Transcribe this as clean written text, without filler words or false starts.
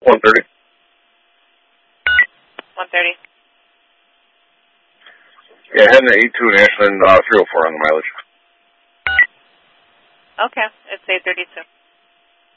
130. 130. Yeah, heading to 82 in Ashland, 304 on the mileage. Okay, it's 832.